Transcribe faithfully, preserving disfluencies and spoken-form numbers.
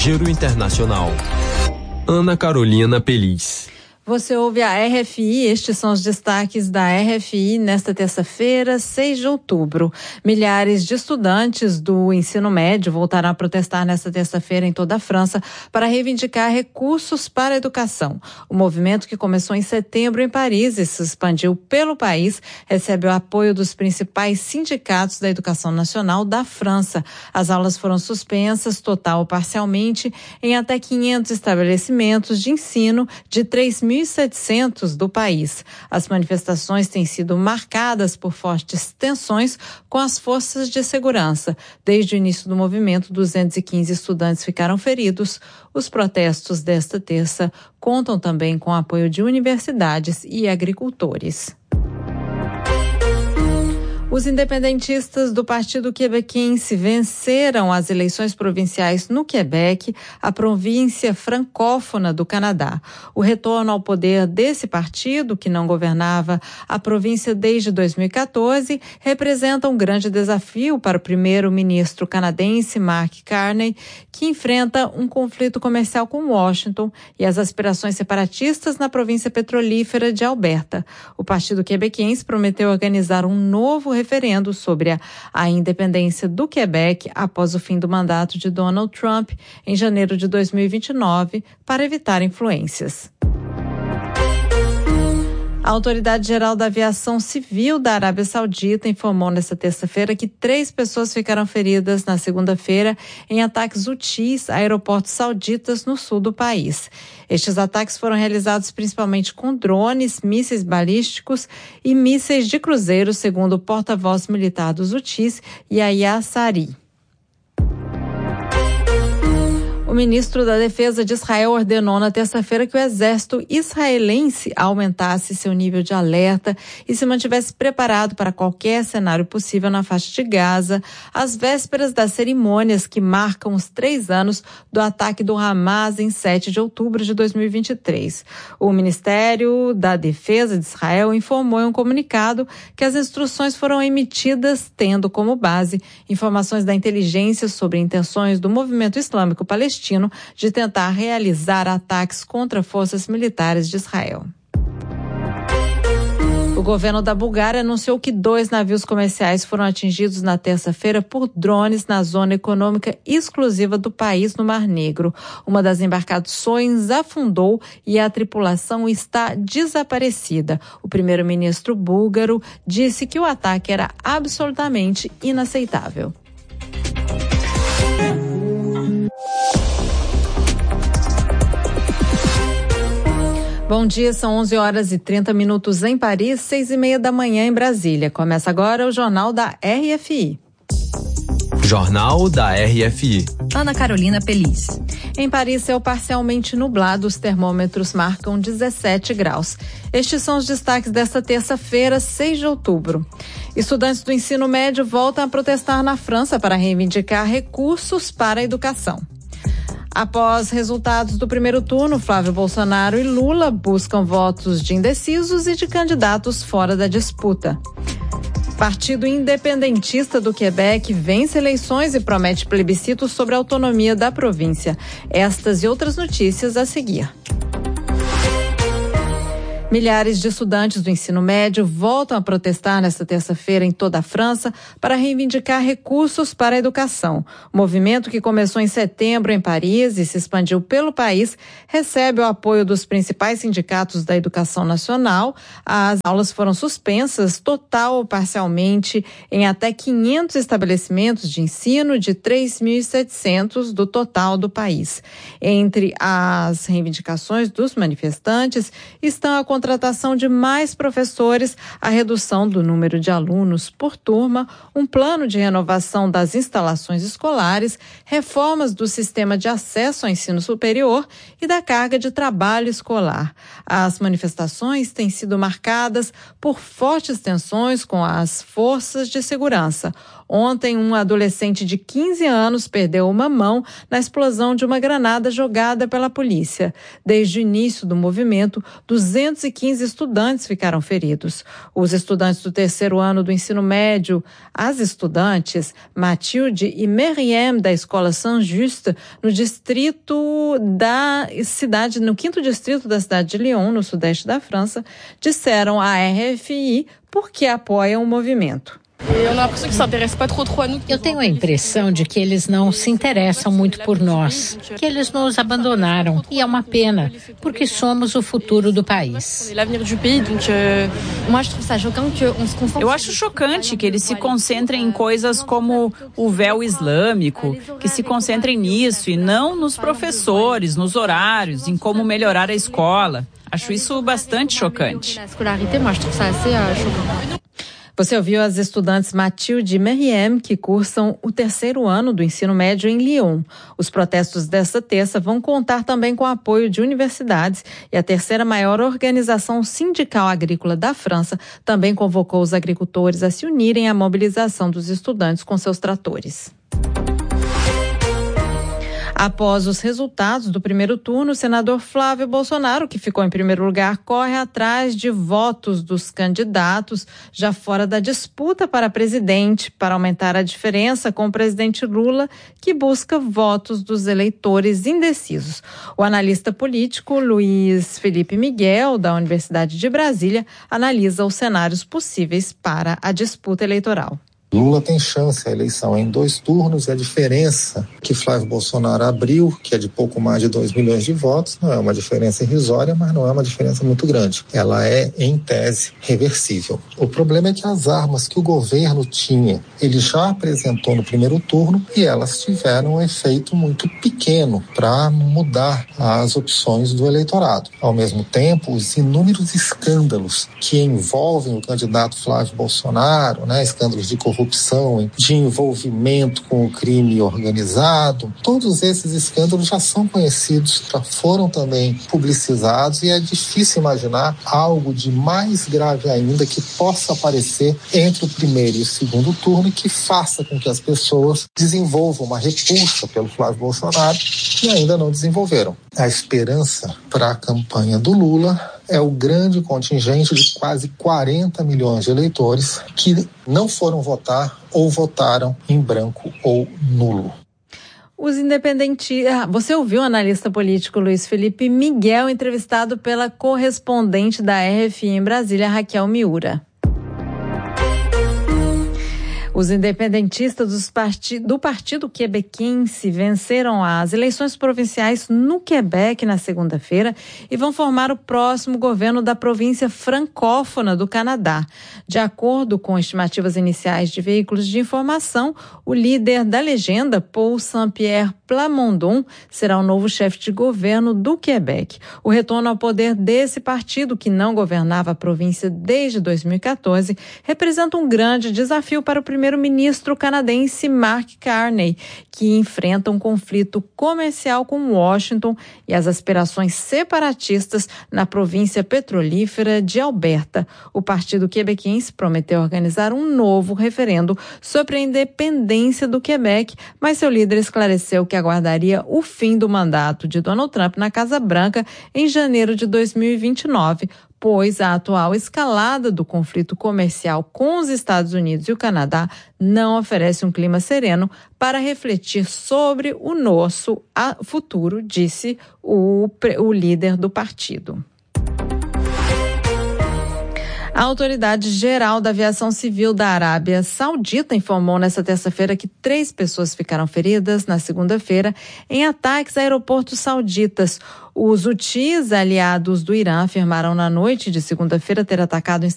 Giro Internacional. Ana Carolina Peliz. Você ouve a R F I, estes são os destaques da R F I nesta terça-feira, seis de outubro. Milhares de estudantes do ensino médio voltaram a protestar nesta terça-feira em toda a França para reivindicar recursos para a educação. O movimento, que começou em setembro em Paris e se expandiu pelo país, recebe o apoio dos principais sindicatos da educação nacional da França. As aulas foram suspensas, total ou parcialmente, em até quinhentos estabelecimentos de ensino de três mil e setecentos do país. As manifestações têm sido marcadas por fortes tensões com as forças de segurança. Desde o início do movimento, duzentos e quinze estudantes ficaram feridos. Os protestos desta terça contam também com o apoio de universidades e agricultores. Os independentistas do Partido Quebequense venceram as eleições provinciais no Quebec, a província francófona do Canadá. O retorno ao poder desse partido, que não governava a província desde dois mil e quatorze, representa um grande desafio para o primeiro-ministro canadense Mark Carney, que enfrenta um conflito comercial com Washington e as aspirações separatistas na província petrolífera de Alberta. O Partido Quebequense prometeu organizar um novo referendo sobre a, a independência do Quebec após o fim do mandato de Donald Trump em janeiro de dois mil e vinte e nove para evitar influências. A Autoridade Geral da Aviação Civil da Arábia Saudita informou nesta terça-feira que três pessoas ficaram feridas na segunda-feira em ataques houthis a aeroportos sauditas no sul do país. Estes ataques foram realizados principalmente com drones, mísseis balísticos e mísseis de cruzeiro, segundo o porta-voz militar dos houthis, Yahya Sari. O ministro da Defesa de Israel ordenou na terça-feira que o exército israelense aumentasse seu nível de alerta e se mantivesse preparado para qualquer cenário possível na faixa de Gaza, às vésperas das cerimônias que marcam os três anos do ataque do Hamas em sete de outubro de dois mil e vinte e três. O Ministério da Defesa de Israel informou em um comunicado que as instruções foram emitidas tendo como base informações da inteligência sobre intenções do movimento islâmico palestino de tentar realizar ataques contra forças militares de Israel. O governo da Bulgária anunciou que dois navios comerciais foram atingidos na terça-feira por drones na zona econômica exclusiva do país, no Mar Negro. Uma das embarcações afundou e a tripulação está desaparecida. O primeiro-ministro búlgaro disse que o ataque era absolutamente inaceitável. Bom dia, são onze horas e trinta minutos em Paris, seis e meia da manhã em Brasília. Começa agora o Jornal da R F I. Jornal da R F I. Ana Carolina Peliz. Em Paris, céu parcialmente nublado, os termômetros marcam dezessete graus. Estes são os destaques desta terça-feira, seis de outubro. Estudantes do ensino médio voltam a protestar na França para reivindicar recursos para a educação. Após resultados do primeiro turno, Flávio Bolsonaro e Lula buscam votos de indecisos e de candidatos fora da disputa. Partido Independentista do Quebec vence eleições e promete plebiscito sobre a autonomia da província. Estas e outras notícias a seguir. Milhares de estudantes do ensino médio voltam a protestar nesta terça-feira em toda a França para reivindicar recursos para a educação. O movimento, que começou em setembro em Paris e se expandiu pelo país, recebe o apoio dos principais sindicatos da educação nacional. As aulas foram suspensas, total ou parcialmente, em até quinhentos estabelecimentos de ensino de três mil e setecentos do total do país. Entre as reivindicações dos manifestantes estão a contratação de mais professores, a redução do número de alunos por turma, um plano de renovação das instalações escolares, reformas do sistema de acesso ao ensino superior e da carga de trabalho escolar. As manifestações têm sido marcadas por fortes tensões com as forças de segurança. Ontem, um adolescente de quinze anos perdeu uma mão na explosão de uma granada jogada pela polícia. Desde o início do movimento, duzentos e quinze estudantes ficaram feridos. Os estudantes do terceiro ano do ensino médio, as estudantes Mathilde e Meriem, da escola Saint-Just, no distrito da cidade, no quinto distrito da cidade de Lyon, no sudeste da França, disseram à R F I porque apoiam o movimento. Eu tenho a impressão de que eles não se interessam muito por nós, que eles nos abandonaram, e é uma pena, porque somos o futuro do país. Eu acho chocante que eles se concentrem em coisas como o véu islâmico, que se concentrem nisso e não nos professores, nos horários, em como melhorar a escola. Acho isso bastante chocante. Você ouviu as estudantes Mathilde e Meriem, que cursam o terceiro ano do ensino médio em Lyon. Os protestos desta terça vão contar também com o apoio de universidades, e a terceira maior organização sindical agrícola da França também convocou os agricultores a se unirem à mobilização dos estudantes com seus tratores. Após os resultados do primeiro turno, o senador Flávio Bolsonaro, que ficou em primeiro lugar, corre atrás de votos dos candidatos já fora da disputa para presidente, para aumentar a diferença com o presidente Lula, que busca votos dos eleitores indecisos. O analista político Luiz Felipe Miguel, da Universidade de Brasília, analisa os cenários possíveis para a disputa eleitoral. Lula tem chance, a eleição em dois turnos, e a diferença que Flávio Bolsonaro abriu, que é de pouco mais de dois milhões de votos, não é uma diferença irrisória, mas não é uma diferença muito grande. Ela é, em tese, reversível. O problema é que as armas que o governo tinha, ele já apresentou no primeiro turno, e elas tiveram um efeito muito pequeno para mudar as opções do eleitorado. Ao mesmo tempo, os inúmeros escândalos que envolvem o candidato Flávio Bolsonaro, né, escândalos de corrupção, corrupção, de envolvimento com o crime organizado, todos esses escândalos já são conhecidos, já foram também publicizados, e é difícil imaginar algo de mais grave ainda que possa aparecer entre o primeiro e o segundo turno e que faça com que as pessoas desenvolvam uma repulsa pelo Flávio Bolsonaro, e ainda não desenvolveram. A esperança para a campanha do Lula é o grande contingente de quase quarenta milhões de eleitores que não foram votar ou votaram em branco ou nulo. Os independentistas... Você ouviu o analista político Luiz Felipe Miguel, entrevistado pela correspondente da R F I em Brasília, Raquel Miura. Os independentistas dos parti- do Partido Quebequense venceram as eleições provinciais no Quebec na segunda-feira e vão formar o próximo governo da província francófona do Canadá. De acordo com estimativas iniciais de veículos de informação, o líder da legenda, Paul Saint-Pierre Plamondon, será o novo chefe de governo do Quebec. O retorno ao poder desse partido, que não governava a província desde dois mil e quatorze, representa um grande desafio para o primeiro primeiro-ministro canadense Mark Carney, que enfrenta um conflito comercial com Washington e as aspirações separatistas na província petrolífera de Alberta. O Partido Quebequense prometeu organizar um novo referendo sobre a independência do Quebec, mas seu líder esclareceu que aguardaria o fim do mandato de Donald Trump na Casa Branca em janeiro de dois mil e vinte e nove, pois a atual escalada do conflito comercial com os Estados Unidos e o Canadá não oferece um clima sereno para refletir sobre o nosso futuro, disse o, o líder do partido. A Autoridade Geral da Aviação Civil da Arábia Saudita informou nesta terça-feira que três pessoas ficaram feridas na segunda-feira em ataques a aeroportos sauditas. Os Houthis, aliados do Irã, afirmaram na noite de segunda-feira ter atacado